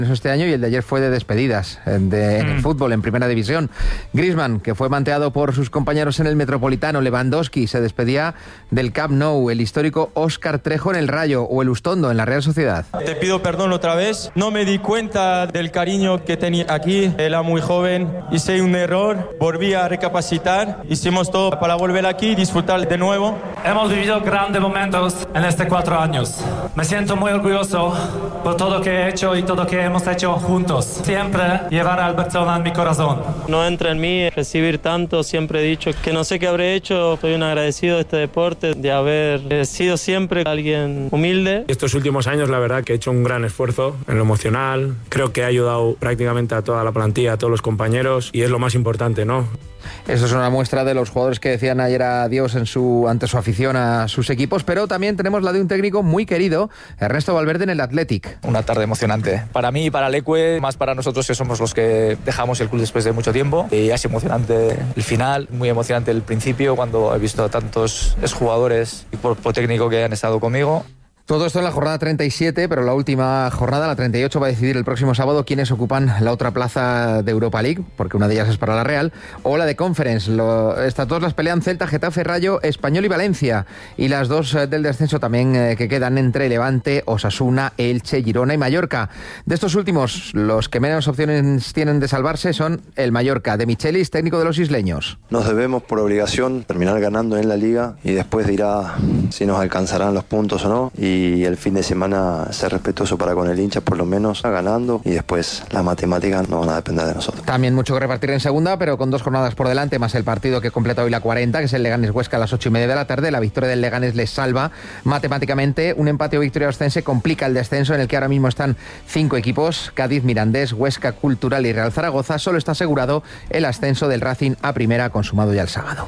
este año y el de ayer fue de despedidas en el fútbol, en Primera División. Griezmann, que fue manteado por sus compañeros en el Metropolitano, Lewandowski se despedía del Camp Nou, el histórico Óscar Trejo en el Rayo o el Ustondo en la Real Sociedad. Te pido perdón otra vez, no me di cuenta del cariño que tenía aquí, era muy joven, hice un error, volví a recapacitar, hicimos todo para volver aquí y disfrutar de nuevo. Hemos vivido grandes momentos en estos 4 años. Me siento muy orgulloso por todo lo que he hecho y todo lo que hemos hecho juntos. Siempre llevar al Barcelona en mi corazón. No entra en mí recibir tanto, siempre he dicho que no sé qué habré hecho. Estoy un agradecido de este deporte, de haber sido siempre alguien humilde. Estos últimos años la verdad que he hecho un gran esfuerzo en lo emocional. Creo que he ayudado prácticamente a toda la plantilla, a todos los compañeros y es lo más importante, ¿no? Eso es una muestra de los jugadores que decían ayer adiós ante su afición a sus equipos, pero también tenemos la de un técnico muy querido, Ernesto Valverde, en el Athletic. Una tarde emocionante. Para mí y para Leque, más para nosotros que somos los que dejamos el club después de mucho tiempo. Y es emocionante el final, muy emocionante el principio, cuando he visto a tantos exjugadores y cuerpo técnico que han estado conmigo. Todo esto en la jornada 37, pero la última jornada, la 38, va a decidir el próximo sábado quiénes ocupan la otra plaza de Europa League, porque una de ellas es para la Real, o la de Conference. Estas dos las pelean Celta, Getafe, Rayo, Español y Valencia. Y las dos del descenso también que quedan entre Levante, Osasuna, Elche, Girona y Mallorca. De estos últimos, los que menos opciones tienen de salvarse son el Mallorca, de Michelis, técnico de los isleños. Nos debemos por obligación terminar ganando en la Liga y después dirá si nos alcanzarán los puntos o no. Y el fin de semana ser respetuoso para con el hincha, por lo menos ganando, y después las matemáticas no van a depender de nosotros. También mucho que repartir en segunda, pero con 2 jornadas por delante, más el partido que completa hoy la 40, que es el Leganés-Huesca a las 8:30 de la tarde. La victoria del Leganés les salva matemáticamente. Un empate o victoria oscense complica el descenso, en el que ahora mismo están 5 equipos: Cádiz, Mirandés, Huesca, Cultural y Real Zaragoza. Solo está asegurado el ascenso del Racing a primera, consumado ya el sábado.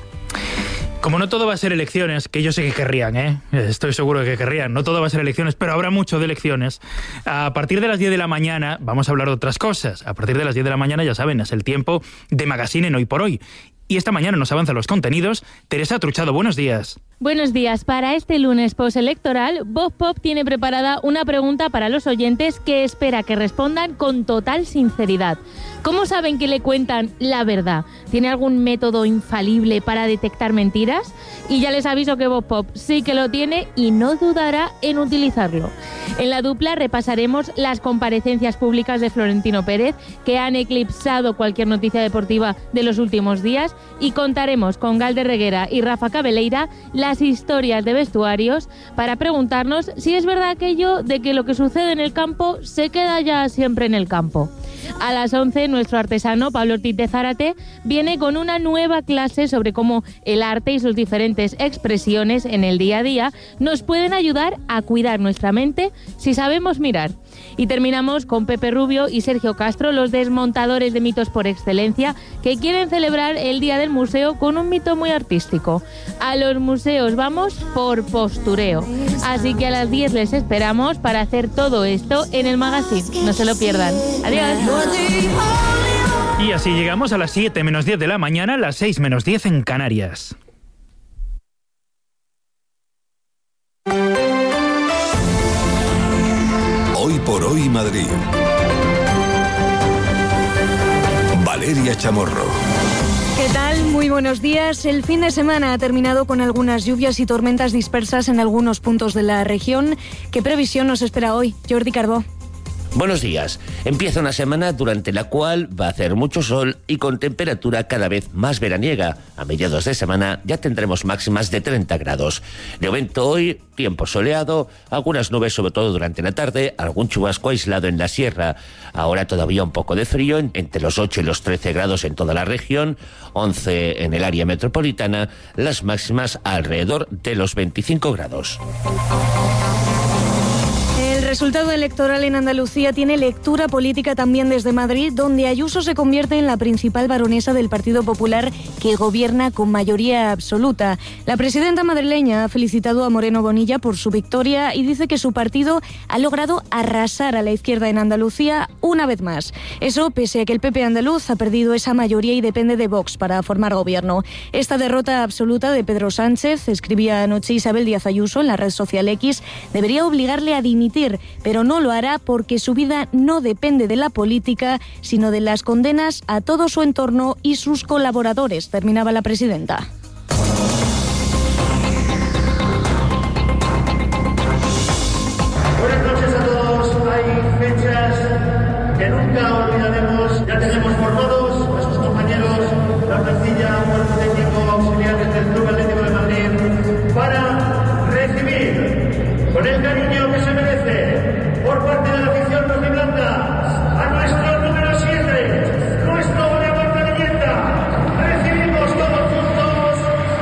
Como no todo va a ser elecciones, que yo sé que querrían, estoy seguro de que querrían, no todo va a ser elecciones, pero habrá mucho de elecciones. A partir de las 10 de la mañana vamos a hablar de otras cosas. A partir de las 10 de la mañana, ya saben, es el tiempo de Magazine en Hoy por Hoy. Y esta mañana nos avanzan los contenidos. Teresa Truchado, buenos días. Buenos días. Para este lunes postelectoral, Voz Pop tiene preparada una pregunta para los oyentes que espera que respondan con total sinceridad. ¿Cómo saben que le cuentan la verdad? ¿Tiene algún método infalible para detectar mentiras? Y ya les aviso que Voz Pop sí que lo tiene y no dudará en utilizarlo. En la dupla repasaremos las comparecencias públicas de Florentino Pérez, que han eclipsado cualquier noticia deportiva de los últimos días, y contaremos con Galder Reguera y Rafa Cabeleira las historias de vestuarios para preguntarnos si es verdad aquello de que lo que sucede en el campo se queda ya siempre en el campo. A las 11, nuestro artesano Pablo Ortiz de Zárate viene con una nueva clase sobre cómo el arte y sus diferentes expresiones en el día a día nos pueden ayudar a cuidar nuestra mente si sabemos mirar. Y terminamos con Pepe Rubio y Sergio Castro, los desmontadores de mitos por excelencia, que quieren celebrar el Día del Museo con un mito muy artístico. A los museos vamos por postureo. Así que a las 10 les esperamos para hacer todo esto en el Magazine. No se lo pierdan. Adiós. Y así llegamos a las 7 menos 10 de la mañana, las 6 menos 10 en Canarias. Hoy por Hoy Madrid. Valeria Chamorro. ¿Qué tal? Muy buenos días. El fin de semana ha terminado con algunas lluvias y tormentas dispersas en algunos puntos de la región. ¿Qué previsión nos espera hoy? Jordi Carbó. Buenos días. Empieza una semana durante la cual va a hacer mucho sol y con temperatura cada vez más veraniega. A mediados de semana ya tendremos máximas de 30 grados. De momento hoy, tiempo soleado, algunas nubes sobre todo durante la tarde, algún chubasco aislado en la sierra. Ahora todavía un poco de frío, entre los 8 y los 13 grados en toda la región, 11 en el área metropolitana, las máximas alrededor de los 25 grados. El resultado electoral en Andalucía tiene lectura política también desde Madrid, donde Ayuso se convierte en la principal baronesa del Partido Popular, que gobierna con mayoría absoluta. La presidenta madrileña ha felicitado a Moreno Bonilla por su victoria y dice que su partido ha logrado arrasar a la izquierda en Andalucía una vez más. Eso pese a que el PP andaluz ha perdido esa mayoría y depende de Vox para formar gobierno. Esta derrota absoluta de Pedro Sánchez, escribía anoche Isabel Díaz Ayuso en la red social X, debería obligarle a dimitir. pero no lo hará porque su vida no depende de la política, sino de las condenas a todo su entorno y sus colaboradores, terminaba la presidenta. Buenas noches a todos. Hay fechas que nunca olvidaremos. Ya tenemos formados a sus compañeros, la plantilla, cuerpo técnico, auxiliares del Club Atlético de Madrid, para recibir con el cariño que se merece por parte de la afición rojiblanca a nuestro número 7, nuestro goleador de leyenda. Recibimos todos juntos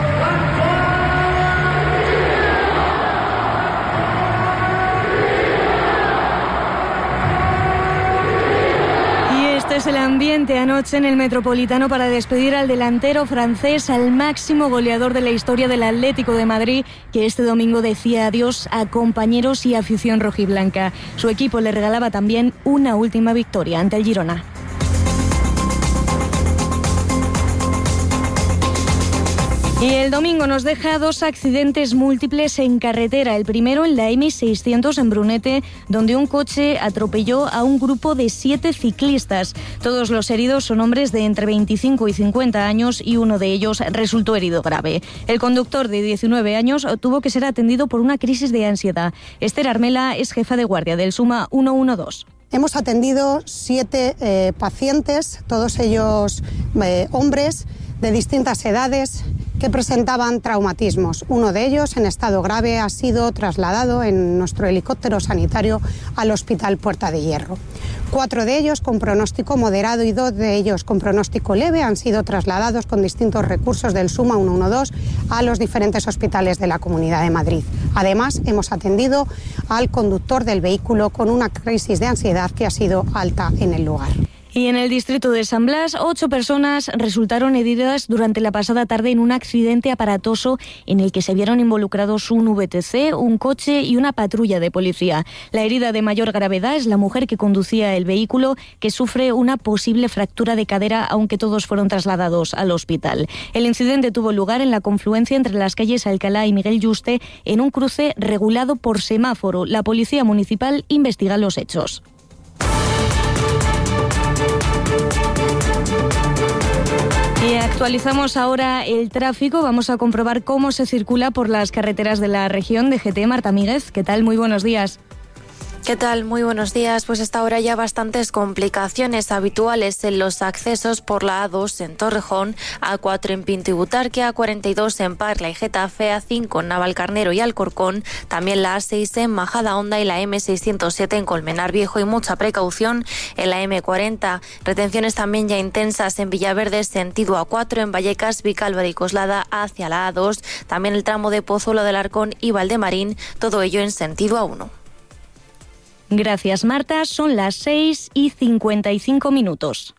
Este es el ambiente anoche en el Metropolitano para despedir al delantero francés, al máximo goleador de la historia del Atlético de Madrid, que este domingo decía adiós a compañeros y afición rojiblanca. Su equipo le regalaba también una última victoria ante el Girona. Y el domingo nos deja 2 accidentes múltiples en carretera. El primero en la M600 en Brunete, donde un coche atropelló a un grupo de 7 ciclistas. Todos los heridos son hombres de entre 25 y 50 años y uno de ellos resultó herido grave. El conductor de 19 años tuvo que ser atendido por una crisis de ansiedad. Esther Armela es jefa de guardia del SUMA 112. Hemos atendido 7 pacientes, todos ellos hombres de distintas edades, que presentaban traumatismos. Uno de ellos, en estado grave, ha sido trasladado en nuestro helicóptero sanitario al Hospital Puerta de Hierro. 4 de ellos con pronóstico moderado y 2 de ellos con pronóstico leve han sido trasladados con distintos recursos del SUMA 112 a los diferentes hospitales de la Comunidad de Madrid. Además, hemos atendido al conductor del vehículo con una crisis de ansiedad que ha sido alta en el lugar. Y en el distrito de San Blas, 8 personas resultaron heridas durante la pasada tarde en un accidente aparatoso en el que se vieron involucrados un VTC, un coche y una patrulla de policía. La herida de mayor gravedad es la mujer que conducía el vehículo, que sufre una posible fractura de cadera, aunque todos fueron trasladados al hospital. El incidente tuvo lugar en la confluencia entre las calles Alcalá y Miguel Yuste, en un cruce regulado por semáforo. La policía municipal investiga los hechos. Y actualizamos ahora el tráfico. Vamos a comprobar cómo se circula por las carreteras de la región. DGT, Marta Míguez, ¿qué tal? Muy buenos días. ¿Qué tal? Muy buenos días. Pues hasta ahora ya bastantes complicaciones habituales en los accesos por la A2 en Torrejón, A4 en Pinto y Butarque, A42 en Parla y Getafe, A5 en Navalcarnero y Alcorcón, también la A6 en Majadahonda y la M607 en Colmenar Viejo, y mucha precaución en la M40. Retenciones también ya intensas en Villaverde, sentido A4, en Vallecas, Vicálvaro y Coslada hacia la A2, también el tramo de Pozuelo del Arcón y Valdemarín, todo ello en sentido A1. Gracias, Marta. Son las 6:55.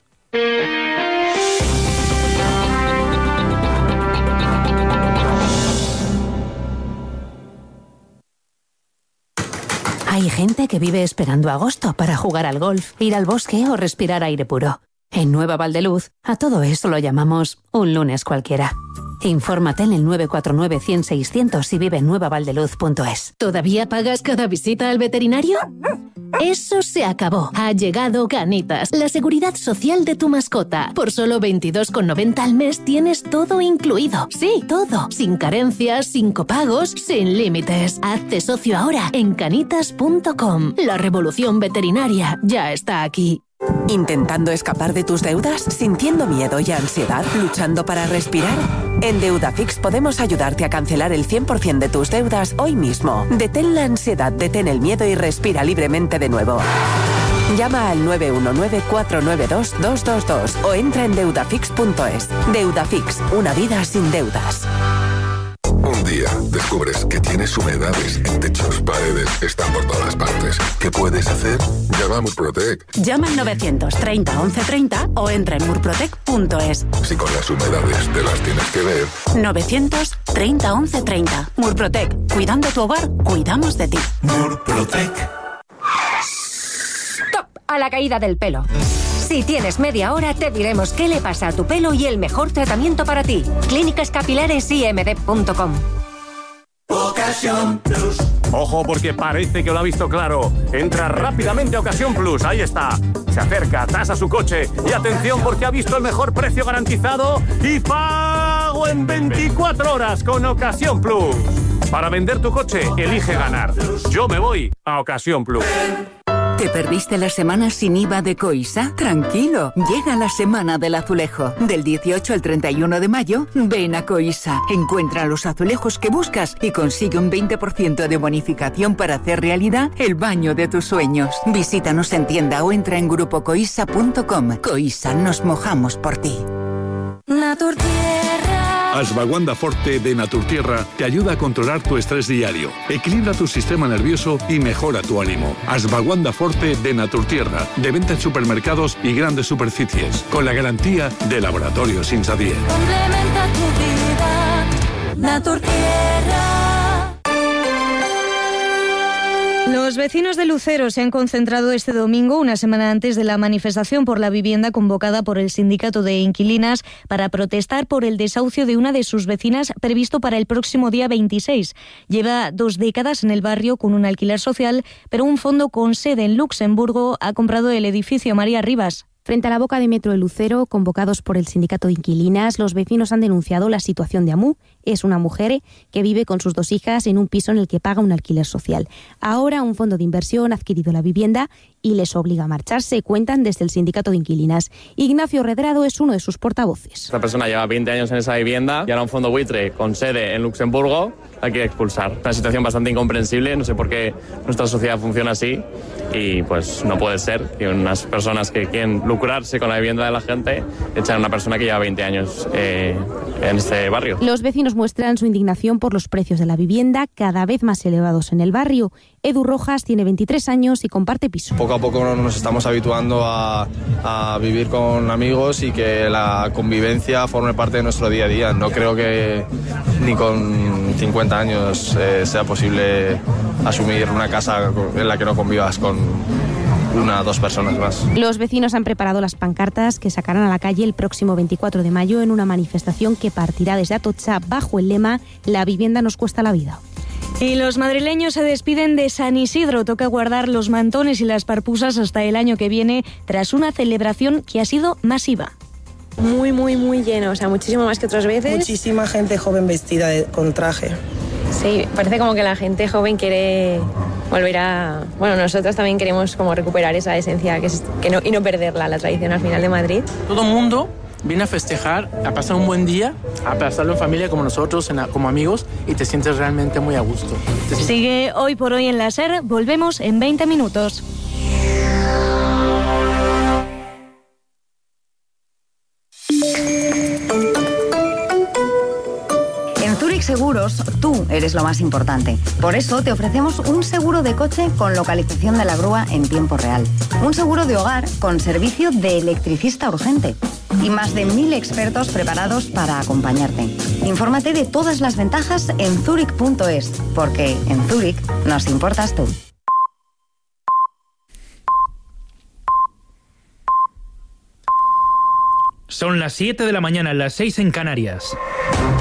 Hay gente que vive esperando agosto para jugar al golf, ir al bosque o respirar aire puro. En Nueva Valdeluz, a todo eso lo llamamos un lunes cualquiera. Infórmate en el 949-100-600 y vive en nuevavaldeluz.es. ¿Todavía pagas cada visita al veterinario? Eso se acabó. Ha llegado Canitas, la seguridad social de tu mascota. Por solo 22,90 al mes tienes todo incluido. Sí, todo. Sin carencias, sin copagos, sin límites. Hazte socio ahora en canitas.com. La revolución veterinaria ya está aquí. ¿Intentando escapar de tus deudas? ¿Sintiendo miedo y ansiedad? ¿Luchando para respirar? En Deudafix podemos ayudarte a cancelar el 100% de tus deudas hoy mismo. Detén la ansiedad, detén el miedo y respira libremente de nuevo. Llama al 919-492-222 o entra en deudafix.es. Deudafix, una vida sin deudas. Un día descubres que tienes humedades en techos, paredes, están por todas partes. ¿Qué puedes hacer? Llama a Murprotec. Llama al 930 1130 o entra en murprotec.es. Si con las humedades te las tienes que ver. 930 1130. Murprotec. Cuidando tu hogar, cuidamos de ti. Murprotec. ¡Stop! A la caída del pelo. Si tienes media hora, te diremos qué le pasa a tu pelo y el mejor tratamiento para ti. Clínicas Capilares IMD.com. Boca Ocasión Plus. Ojo, porque parece que lo ha visto claro. Entra rápidamente a Ocasión Plus, ahí está. Se acerca, tasa su coche y atención porque ha visto el mejor precio garantizado y pago en 24 horas con Ocasión Plus. Para vender tu coche, elige ganar. Yo me voy a Ocasión Plus. ¿Te perdiste la semana sin IVA de Coisa? Tranquilo, llega la semana del azulejo. Del 18 al 31 de mayo, ven a Coisa. Encuentra los azulejos que buscas y consigue un 20% de bonificación para hacer realidad el baño de tus sueños. Visítanos en tienda o entra en grupocoisa.com. Coisa, nos mojamos por ti. Ashwagandha Forte de Naturtierra te ayuda a controlar tu estrés diario, equilibra tu sistema nervioso y mejora tu ánimo. Ashwagandha Forte de Naturtierra, de venta en supermercados y grandes superficies, con la garantía de Laboratorios Insadier. Complementa tu vida, Naturtierra. Los vecinos de Lucero se han concentrado este domingo, una semana antes de la manifestación por la vivienda convocada por el sindicato de inquilinas, para protestar por el desahucio de una de sus vecinas previsto para el próximo día 26. Lleva 2 décadas en el barrio con un alquiler social, pero un fondo con sede en Luxemburgo ha comprado el edificio. María Rivas. Frente a la boca de metro de Lucero, convocados por el sindicato de inquilinas, los vecinos han denunciado la situación de Amu. Es una mujer que vive con sus 2 hijas en un piso en el que paga un alquiler social. Ahora un fondo de inversión ha adquirido la vivienda y les obliga a marcharse, cuentan desde el sindicato de inquilinas. Ignacio Redrado es uno de sus portavoces. Esta persona lleva 20 años en esa vivienda y ahora un fondo buitre con sede en Luxemburgo la quiere expulsar. Una situación bastante incomprensible, no sé por qué nuestra sociedad funciona así y pues no puede ser que unas personas que quieren lucrarse con la vivienda de la gente echen a una persona que lleva 20 años en este barrio. Los vecinos muestran su indignación por los precios de la vivienda cada vez más elevados en el barrio. Edu Rojas tiene 23 años y comparte piso. Poco a poco nos estamos habituando a vivir con amigos y que la convivencia forme parte de nuestro día a día. No creo que ni con 50 años sea posible asumir una casa en la que no convivas con 1 o 2 personas más. Los vecinos han preparado las pancartas que sacarán a la calle el próximo 24 de mayo en una manifestación que partirá desde Atocha bajo el lema «La vivienda nos cuesta la vida». Y los madrileños se despiden de San Isidro. Toca guardar los mantones y las parpusas hasta el año que viene, tras una celebración que ha sido masiva. Muy, muy, muy lleno, o sea, muchísimo más que otras veces. Muchísima gente joven vestida con traje. Sí, parece como que la gente joven quiere volver a... Bueno, nosotros también queremos como recuperar esa esencia y no perderla, la tradición al final de Madrid. Todo el mundo viene a festejar, a pasar un buen día, a pasarlo en familia como nosotros, como amigos, y te sientes realmente muy a gusto. Sigue Hoy por Hoy en la SER, volvemos en 20 minutos. En Zurich Seguros, tú eres lo más importante. Por eso te ofrecemos un seguro de coche con localización de la grúa en tiempo real. Un seguro de hogar con servicio de electricista urgente. Y más de 1000 expertos preparados para acompañarte. Infórmate de todas las ventajas en Zurich.es, porque en Zurich nos importas tú. Son las 7 de la mañana, las 6 en Canarias.